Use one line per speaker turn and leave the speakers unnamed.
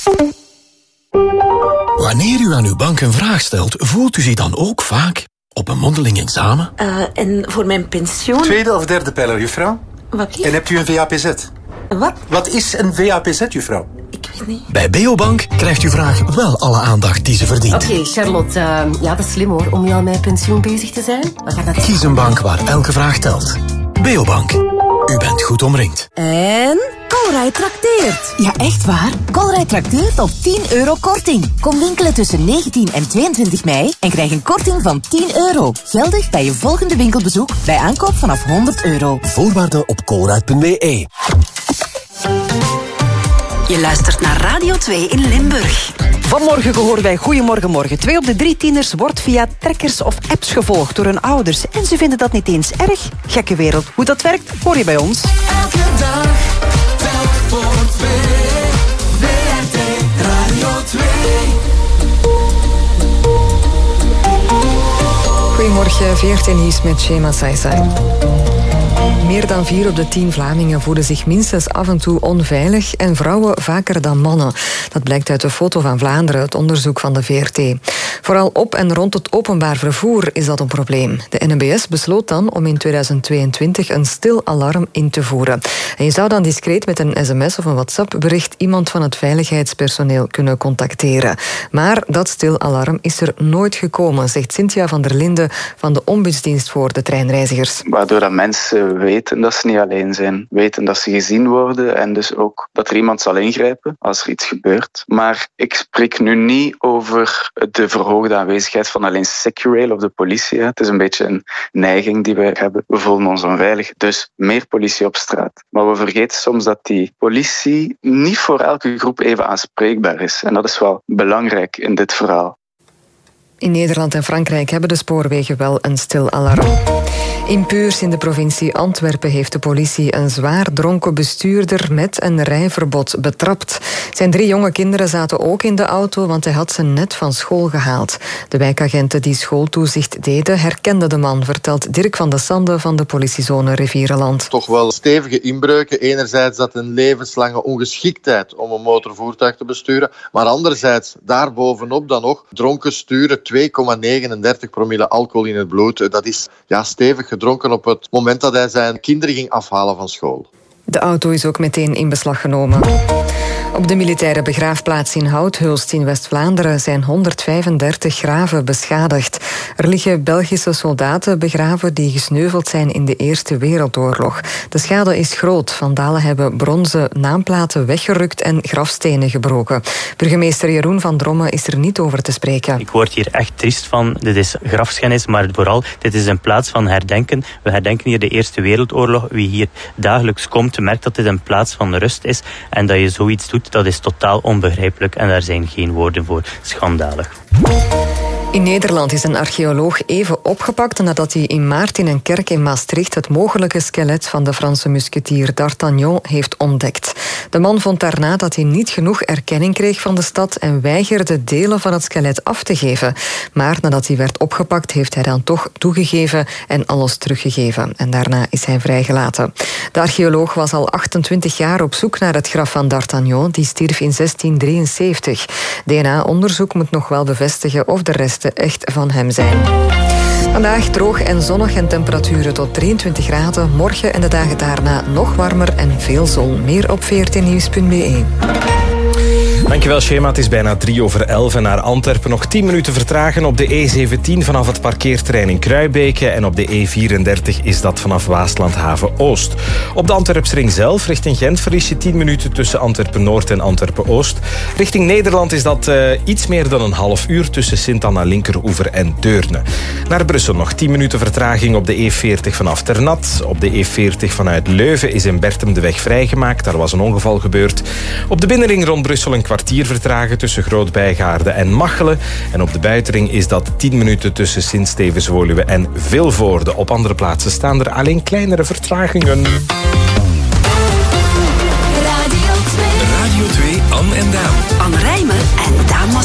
Wanneer u aan uw bank een vraag stelt, voelt u zich dan ook vaak op een mondeling examen?
En voor mijn pensioen...
Tweede of derde pijler, juffrouw?
Wat lief?
En hebt u een VAPZ?
Wat?
Wat is een VAPZ, juffrouw?
Ik weet niet.
Bij Beobank krijgt uw vraag wel alle aandacht die ze verdient.
Oké, Charlotte, ja, dat is slim hoor, om nu al met pensioen bezig te zijn. Maar gaat dat...
Kies een bank waar elke vraag telt. Beobank. U bent goed omringd.
En Colruyt trakteert. Ja, echt waar. Colruyt trakteert op €10 korting. Kom winkelen tussen 19 en 22 mei en krijg een korting van €10. Geldig bij je volgende winkelbezoek bij aankoop vanaf €100.
Voorwaarden op colruyt.be.
Je luistert naar Radio 2 in Limburg.
Vanmorgen gehoord bij Goedemorgen Morgen. 2 op de 3 tieners wordt via trekkers of apps gevolgd door hun ouders. En ze vinden dat niet eens erg. Gekke wereld. Hoe dat werkt, hoor je bij ons.
Elke dag, telk voor 2. WRT Radio 2.
Goedemorgen, VRT Nieuws met Shema Saisai. Meer dan 4 op de 10 Vlamingen voelen zich minstens af en toe onveilig en vrouwen vaker dan mannen. Dat blijkt uit de Foto van Vlaanderen, het onderzoek van de VRT. Vooral op en rond het openbaar vervoer is dat een probleem. De NMBS besloot dan om in 2022 een stil alarm in te voeren. En je zou dan discreet met een sms of een WhatsApp-bericht iemand van het veiligheidspersoneel kunnen contacteren. Maar dat stil alarm is er nooit gekomen, zegt Cynthia van der Linden van de Ombudsdienst voor de treinreizigers.
Waardoor dat mensen weten dat ze niet alleen zijn. Weten dat ze gezien worden en dus ook dat er iemand zal ingrijpen als er iets gebeurt. Maar ik spreek nu niet over de verhoogde aanwezigheid van alleen Securail of de politie. Het is een beetje een neiging die wij hebben. We voelen ons onveilig, dus meer politie op straat. Maar we vergeten soms dat die politie niet voor elke groep even aanspreekbaar is. En dat is wel belangrijk in dit verhaal.
In Nederland en Frankrijk hebben de spoorwegen wel een stil alarm. In Puurs in de provincie Antwerpen heeft de politie een zwaar dronken bestuurder met een rijverbod betrapt. Zijn 3 jonge kinderen zaten ook in de auto, want hij had ze net van school gehaald. De wijkagenten die schooltoezicht deden herkenden de man, vertelt Dirk van de Sande van de politiezone Rivierenland.
Toch wel stevige inbreuken. Enerzijds dat een levenslange ongeschiktheid om een motorvoertuig te besturen, maar anderzijds daarbovenop dan nog dronken sturen, 2,39 promille alcohol in het bloed. Dat is stevig gedronken op het moment dat hij zijn kinderen ging afhalen van school.
De auto is ook meteen in beslag genomen. Op de militaire begraafplaats in Houthulst in West-Vlaanderen zijn 135 graven beschadigd. Er liggen Belgische soldaten begraven die gesneuveld zijn in de Eerste Wereldoorlog. De schade is groot. Vandalen hebben bronzen naamplaten weggerukt en grafstenen gebroken. Burgemeester Jeroen van Dromme is er niet over te spreken.
Ik word hier echt triest van. Dit is grafschennis, maar vooral, dit is een plaats van herdenken. We herdenken hier de Eerste Wereldoorlog. Wie hier dagelijks komt, merkt dat dit een plaats van rust is. En dat je zoiets doet, dat is totaal onbegrijpelijk en daar zijn geen woorden voor. Schandalig.
In Nederland is een archeoloog even opgepakt nadat hij in maart in een kerk in Maastricht het mogelijke skelet van de Franse musketier d'Artagnan heeft ontdekt. De man vond daarna dat hij niet genoeg erkenning kreeg van de stad en weigerde delen van het skelet af te geven. Maar nadat hij werd opgepakt heeft hij dan toch toegegeven en alles teruggegeven. En daarna is hij vrijgelaten. De archeoloog was al 28 jaar op zoek naar het graf van d'Artagnan. Die stierf in 1673. DNA-onderzoek moet nog wel bevestigen of de resten echt van hem zijn. Vandaag droog en zonnig en temperaturen tot 23 graden. Morgen en de dagen daarna nog warmer en veel zon. Meer op vrtnieuws.be.
Dankjewel, Shema. Het is bijna 11:03 en naar Antwerpen nog 10 minuten vertragen op de E17 vanaf het parkeerterrein in Kruibeke en op de E34 is dat vanaf Waaslandhaven-Oost. Op de Antwerpsring zelf, richting Gent, verlies je 10 minuten tussen Antwerpen-Noord en Antwerpen-Oost. Richting Nederland is dat iets meer dan een half uur tussen Sint-Anna-Linkeroever en Deurne. Naar Brussel nog 10 minuten vertraging op de E40 vanaf Ternat. Op de E40 vanuit Leuven is in Bertem de weg vrijgemaakt. Daar was een ongeval gebeurd. Op de binnenring rond Brussel een kwartier vertragen tussen Groot-Bijgaarde en Machelen. En op de buitenring is dat 10 minuten tussen Sint-Stevens-Woluwe en Vilvoorde. Op andere plaatsen staan er alleen kleinere vertragingen.
Radio 2, Anne en Daan.
Anne Rijmen en Daan